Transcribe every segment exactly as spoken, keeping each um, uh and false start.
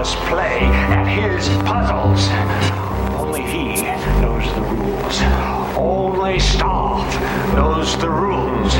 just play at his puzzles. Only he knows the rules. Only Stauf knows the rules.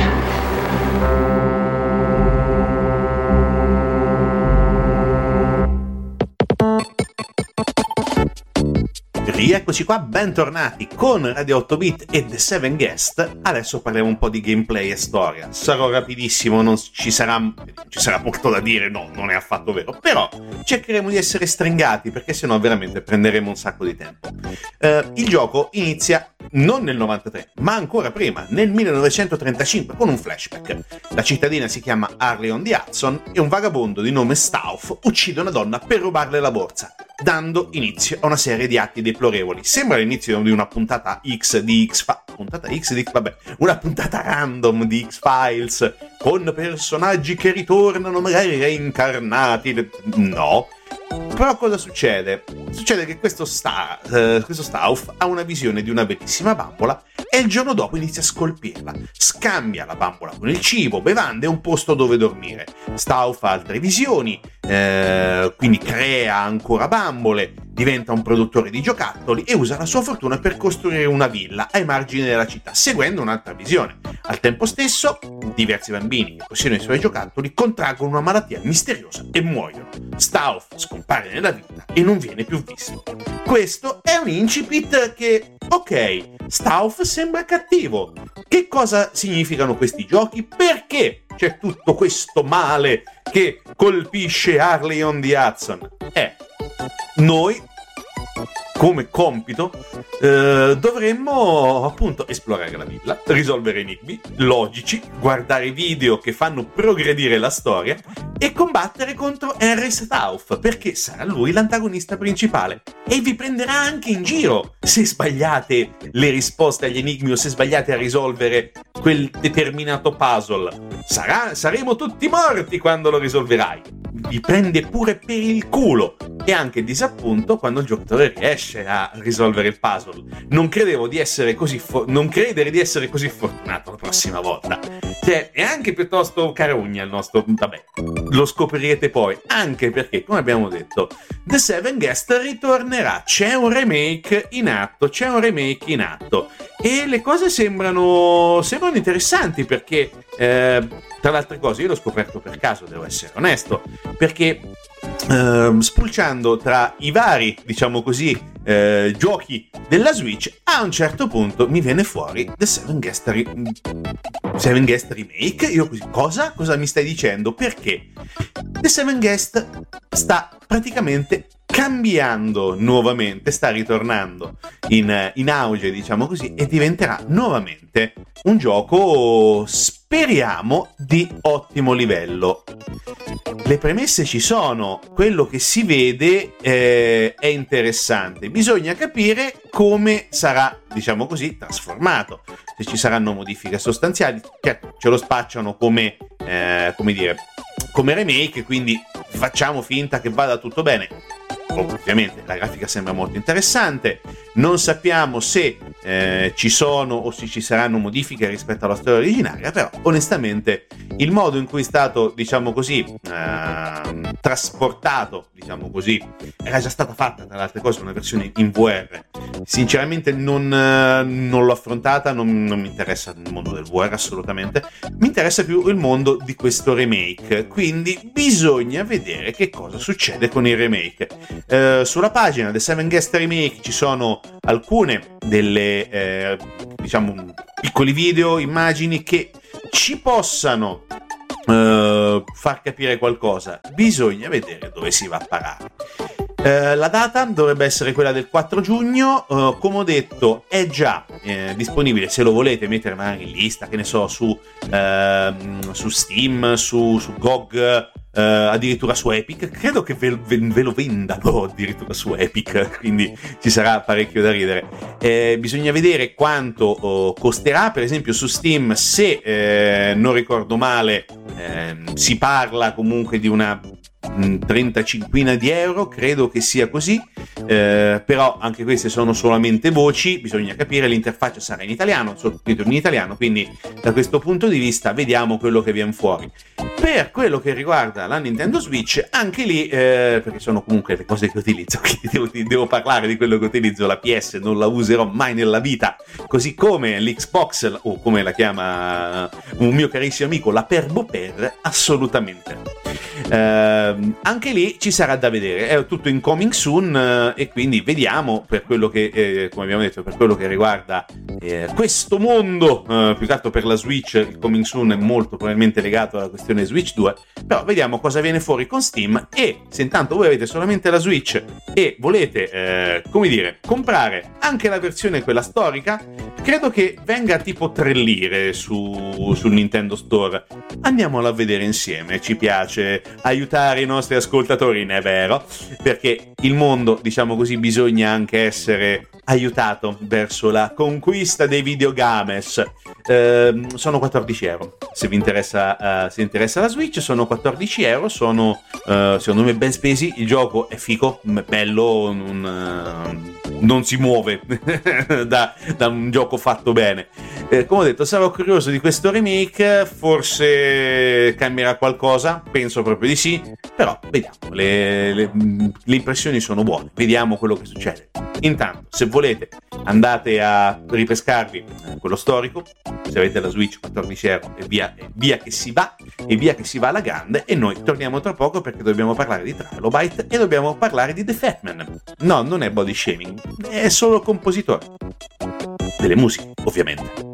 Rieccoci qua, bentornati con Radio otto bit e The Seven Guest. Adesso parliamo un po' di gameplay e storia. Sarò rapidissimo, non ci sarà, ci sarà molto da dire, no, non è affatto vero. Però cercheremo di essere stringati, perché sennò veramente prenderemo un sacco di tempo. Uh, il gioco inizia non nel novantatré, ma ancora prima, nel millenovecentotrentacinque, con un flashback. La cittadina si chiama Harley on the Hudson e un vagabondo di nome Stauf uccide una donna per rubarle la borsa, dando inizio a una serie di atti deplorevoli. Sembra l'inizio di una puntata X di X-Files, puntata X di vabbè, una puntata random di X-Files, con personaggi che ritornano magari reincarnati. No. Però cosa succede? Succede che questo, sta, uh, questo Stauf ha una visione di una bellissima bambola e il giorno dopo inizia a scolpirla. Scambia la bambola con il cibo, bevande e un posto dove dormire. Stauf ha altre visioni, eh, quindi crea ancora bambole, diventa un produttore di giocattoli e usa la sua fortuna per costruire una villa ai margini della città, seguendo un'altra visione. Al tempo stesso, diversi bambini che possiedono i suoi giocattoli contraggono una malattia misteriosa e muoiono. Stauf scompare nella vita e non viene più visto. Questo è un incipit che, ok, Stauf sembra cattivo. Che cosa significano questi giochi? Perché c'è tutto questo male che colpisce Harley on the Hudson? Eh, noi, come compito, eh, dovremmo appunto esplorare la villa, risolvere enigmi logici, guardare video che fanno progredire la storia e combattere contro Henry Stauf, perché sarà lui l'antagonista principale e vi prenderà anche in giro se sbagliate le risposte agli enigmi o se sbagliate a risolvere quel determinato puzzle. Sarà, saremo tutti morti quando lo risolverai. Vi prende pure per il culo e anche disappunto quando il giocatore riesce a risolvere il puzzle. Non credevo di essere così fo- non credere di essere così fortunato la prossima volta. Cioè, è anche piuttosto carogna il nostro, vabbè, lo scoprirete poi, anche perché, come abbiamo detto, The Seven Guest ritornerà, c'è un remake in atto, c'è un remake in atto e le cose sembrano sembrano interessanti perché eh, tra le altre cose io l'ho scoperto per caso, devo essere onesto, perché Uh, spulciando tra i vari, diciamo così, uh, giochi della Switch, a un certo punto mi viene fuori The Seven Guest, Re- Seven Guest Remake. Io così, cosa? Cosa mi stai dicendo? Perché The Seven Guest sta praticamente cambiando nuovamente, sta ritornando in, in auge, diciamo così, e diventerà nuovamente un gioco, speriamo, di ottimo livello. Le premesse ci sono, quello che si vede eh, è interessante, bisogna capire come sarà, diciamo così, trasformato, se ci saranno modifiche sostanziali. Certo, ce lo spacciano come, eh, come dire, come remake, quindi facciamo finta che vada tutto bene. Ovviamente la grafica sembra molto interessante, non sappiamo se eh, ci sono o se ci saranno modifiche rispetto alla storia originaria, però onestamente il modo in cui è stato, diciamo così, eh, trasportato, diciamo così, era già stata fatta tra le altre cose una versione in V R. Sinceramente non, eh, non l'ho affrontata, non, non mi interessa il mondo del V R assolutamente, mi interessa più il mondo di questo remake, quindi bisogna vedere che cosa succede con il remake. Eh, sulla pagina The Seven Guest Remake ci sono alcune delle eh, diciamo piccoli video, immagini che ci possano eh, far capire qualcosa. Bisogna vedere dove si va a parare. Eh, la data dovrebbe essere quella del quattro giugno, eh, come ho detto è già eh, disponibile, se lo volete mettere magari in lista, che ne so, su, eh, su Steam, su, su G O G, eh, addirittura su Epic. Credo che ve, ve, ve lo vendano addirittura su Epic, quindi ci sarà parecchio da ridere. Eh, bisogna vedere quanto oh, costerà. Per esempio su Steam, se eh, non ricordo male, eh, si parla comunque di una trentacinquina di euro, credo che sia così, eh, però anche queste sono solamente voci, bisogna capire, l'interfaccia sarà in italiano, sottotitoli in italiano, quindi da questo punto di vista vediamo quello che viene fuori. Per quello che riguarda la Nintendo Switch, anche lì, eh, perché sono comunque le cose che utilizzo, quindi devo, devo parlare di quello che utilizzo, la P S non la userò mai nella vita, così come l'Xbox, o come la chiama un mio carissimo amico, la Perboper, assolutamente. Eh, anche lì ci sarà da vedere, è tutto in coming soon, eh, e quindi vediamo per quello che, eh, come abbiamo detto, per quello che riguarda eh, questo mondo, eh, più che altro per la Switch, il coming soon è molto probabilmente legato alla questione Switch due, però vediamo cosa viene fuori con Steam. E se intanto voi avete solamente la Switch e volete, eh, come dire, comprare anche la versione quella storica, credo che venga tipo tre lire su, sul Nintendo Store. Andiamola a vedere insieme, ci piace aiutare i nostri ascoltatori, ne è vero, perché il mondo, diciamo così, bisogna anche essere aiutato verso la conquista dei videogames. Eh, sono quattordici euro, se vi interessa, uh, se interessa la Switch, sono quattordici euro, sono uh, secondo me ben spesi, il gioco è fico, bello, non, uh, non si muove da, da un gioco fatto bene. Eh, come ho detto, sarò curioso di questo remake, forse cambierà qualcosa, penso proprio di sì, però vediamo, le, le, le impressioni sono buone, vediamo quello che succede. Intanto, se volete, andate a ripescarvi quello storico, se avete la Switch, quattordici euro, e via, e via che si va, e via che si va alla grande, e noi torniamo tra poco perché dobbiamo parlare di Trilobyte e dobbiamo parlare di The Fat Man. No, non è body shaming, è solo compositore delle musiche, ovviamente.